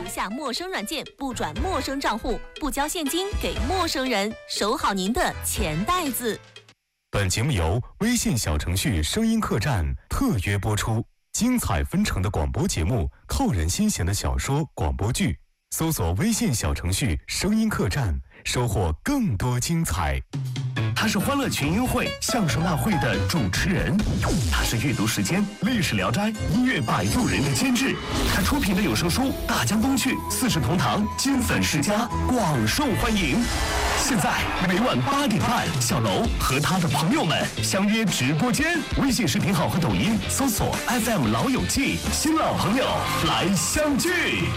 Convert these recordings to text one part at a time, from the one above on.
下陌生软件，不转陌生账户，不交现金给陌生人，守好您的钱袋子。 本节目由微信小程序声音客栈特约播出，精彩纷呈的广播节目，扣人心弦的小说、广播剧，搜索微信小程序声音客栈，收获更多精彩。 他是欢乐群英会相声大会的主持人，他是阅读时间历史聊斋音乐摆渡人的监制，他出品的有声书《大江东去》四世同堂金粉世家广受欢迎。现在每晚8点半，小楼和他的朋友们相约直播间，微信视频号和抖音搜索 FM 老友记，新老朋友来相聚。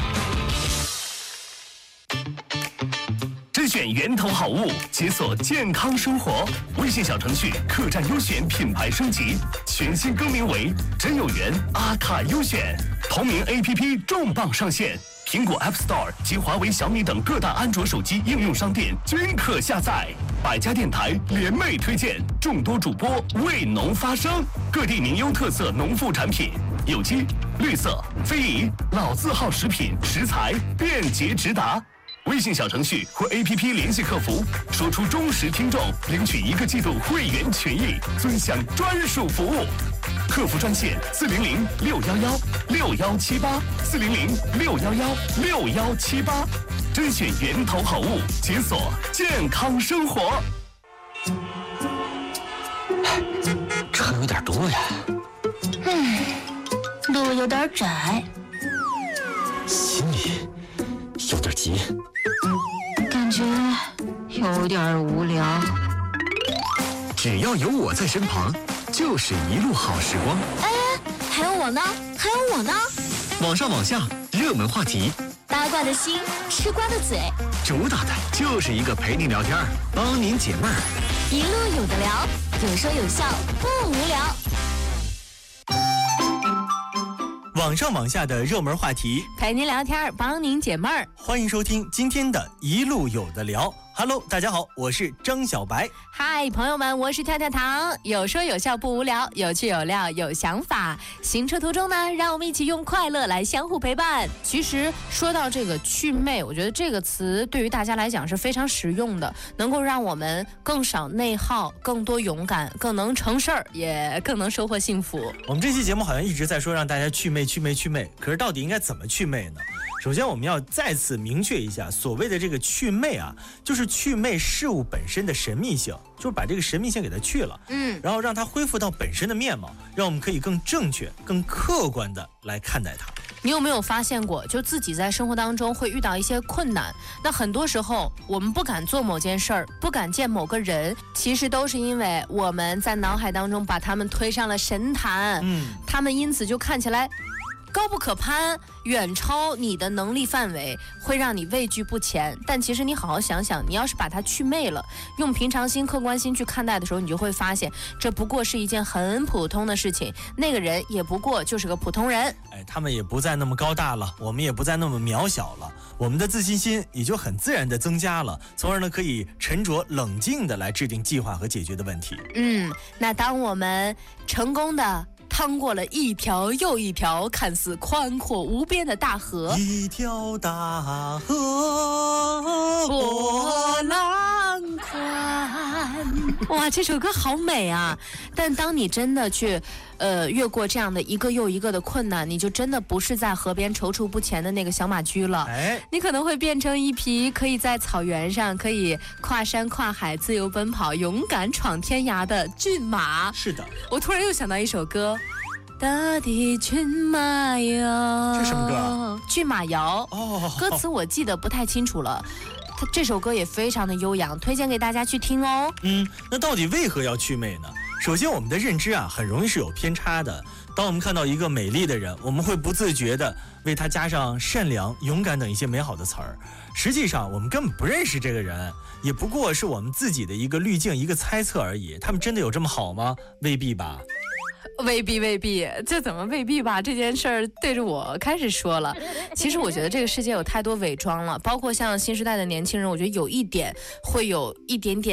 甄选源头好物，解锁健康生活。微信小程序客栈优选品牌升级，全新更名为真有缘阿卡优选。同名 APP 重磅上线，苹果 App Store 及华为、小米等各大安卓手机应用商店均可下载。百家电台联袂推荐，众多主播为农发声，各地名优特色农副产品，有机、绿色、非遗、老字号食品食材便捷直达。微信小程序或 APP 联系客服，说出忠实听众，领取1个季度会员权益，尊享专属服务。客服专线400-611-6178，400-611-6178，甄选源头好物，解锁健康生活。 车有点多呀， 路有点窄， 心里有点急， 感觉有点无聊。 只要有我在身旁，就是一路好时光。 哎，还有我呢，还有我呢。 网上网下，热门话题， 八卦的心，吃瓜的嘴， 主打的就是一个陪您聊天，帮您解闷儿， 一路有的聊，有说有笑，不无聊。 网上网下的热门话题， 陪您聊天，帮您解闷儿。 欢迎收听今天的一路有的聊。Hello， 大家好，我是张小白。 嗨，朋友们，我是跳跳糖，有说有笑不无聊，有趣有料有想法。行车途中呢，让我们一起用快乐来相互陪伴。其实说到这个祛魅，我觉得这个词对于大家来讲是非常实用的，能够让我们更少内耗，更多勇敢，更能成事儿，也更能收获幸福。 我们这期节目好像一直在说让大家祛魅，可是到底应该怎么祛魅呢？首先我们要再次明确一下，所谓的这个祛魅啊，就是祛魅事物本身的神秘性，就是把这个神秘性给它去了，然后让它恢复到本身的面貌，让我们可以更正确、更客观的来看待它。 你有没有发现过，就自己在生活当中会遇到一些困难，那很多时候我们不敢做某件事儿，不敢见某个人，其实都是因为我们在脑海当中把他们推上了神坛，他们因此就看起来高不可攀，远超你的能力范围，会让你畏惧不前。但其实你好好想想，你要是把它祛魅了，用平常心、客观心去看待的时候，你就会发现，这不过是一件很普通的事情，那个人也不过就是个普通人。 他们也不再那么高大了，我们也不再那么渺小了，我们的自信心也就很自然的增加了，从而呢可以沉着冷静的来制定计划和解决的问题。 那当我们成功的趟过了一条又一条看似宽阔无边的大河， 一条大河波浪宽。哇，这首歌好美啊！但当你真的去越过这样的一个又一个的困难，你就真的不是在河边踌躇不前的那个小马驹了，你可能会变成一匹可以在草原上可以跨山跨海自由奔跑，勇敢闯天涯的骏马。 是的， 我突然又想到一首歌，大地骏马摇。 这什么歌啊？ 骏马摇。歌词我记得不太清楚了，这首歌也非常的悠扬，推荐给大家去听哦。 那到底为何要祛魅呢？首先我们的认知啊很容易是有偏差的，当我们看到一个美丽的人，我们会不自觉的为他加上善良、勇敢等一些美好的词儿，实际上我们根本不认识这个人，也不过是我们自己的一个滤镜、一个猜测而已。他们真的有这么好吗？未必吧。 未必，这怎么未必吧？这件事儿对着我开始说了。其实我觉得这个世界有太多伪装了，包括像新时代的年轻人，我觉得有一点会有一点点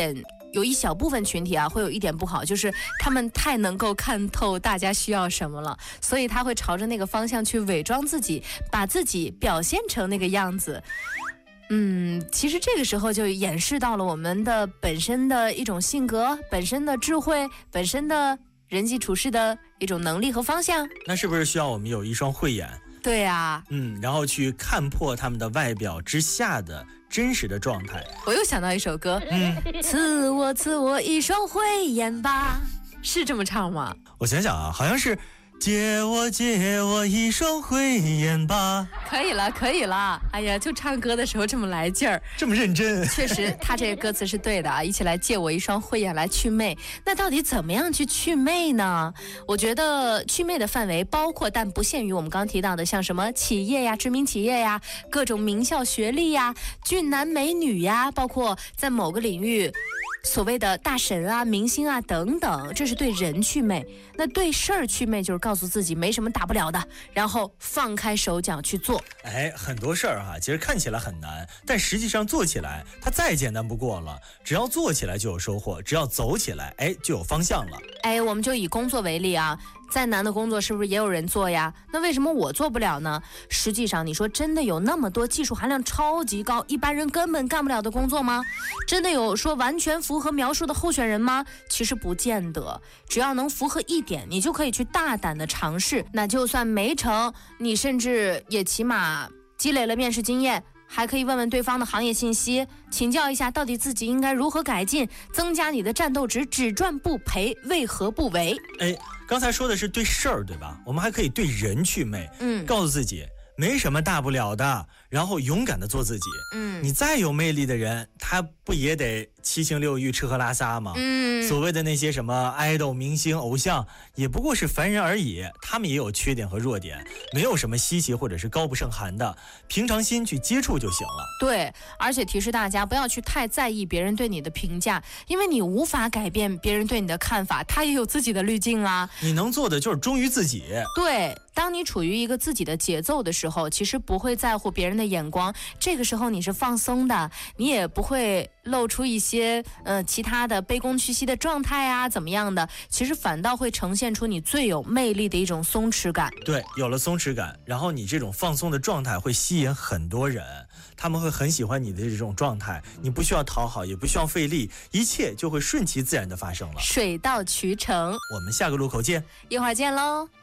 有一小部分群体啊，会有一点不好，就是他们太能够看透大家需要什么了，所以他会朝着那个方向去伪装自己，把自己表现成那个样子。其实这个时候就演示到了我们的本身的一种性格，本身的智慧，本身的人际处事的一种能力和方向。 那是不是需要我们有一双慧眼？ 对啊， 然后去看破他们的外表之下的真实的状态。 我又想到一首歌，赐我一双慧眼吧，是这么唱吗？ 我想想啊，好像是借我一双慧眼吧。 可以了，哎呀，就唱歌的时候这么来劲儿， 这么认真。 确实，他这个歌词是对的啊！一起来借我一双慧眼来祛魅。那到底怎么样去祛魅呢？我觉得祛魅的范围包括但不限于我们刚提到的，像什么企业呀、知名企业呀、各种名校学历呀、俊男美女呀，包括在某个领域所谓的大神啊、明星啊等等，这是对人祛魅。那对事儿祛魅，就是告诉自己没什么大不了的，然后放开手脚去做。 很多事儿其实看起来很难，但实际上做起来它再简单不过了。只要做起来就有收获，只要走起来就有方向了。 我们就以工作为例啊，再难的工作是不是也有人做呀？那为什么我做不了呢？实际上你说真的有那么多技术含量超级高，一般人根本干不了的工作吗？真的有说完全符合描述的候选人吗？其实不见得，只要能符合一点，你就可以去大胆的尝试。那就算没成，你甚至也起码积累了面试经验，还可以问问对方的行业信息，请教一下到底自己应该如何改进，增加你的战斗值，只赚不赔，为何不为？ 刚才说的是对事儿，对吧？我们还可以对人祛魅，告诉自己没什么大不了的，然后勇敢的做自己。你再有魅力的人，他不也得七情六欲、吃喝拉撒吗？所谓的那些什么爱豆、明星、偶像，也不过是凡人而已，他们也有缺点和弱点，没有什么稀奇或者是高不胜寒的，平常心去接触就行了。 对，而且提示大家不要去太在意别人对你的评价，因为你无法改变别人对你的看法，他也有自己的滤镜啊。 你能做的就是忠于自己。 对，当你处于一个自己的节奏的时候，其实不会在乎别人的眼光，这个时候你是放松的，你也不会露出一些其他的卑躬屈膝的状态啊怎么样的，其实反倒会呈现出你最有魅力的一种松弛感。 对，有了松弛感，然后你这种放松的状态会吸引很多人，他们会很喜欢你的这种状态，你不需要讨好，也不需要费力，一切就会顺其自然的发生了， 水到渠成。 我们下个路口见， 一会儿见喽。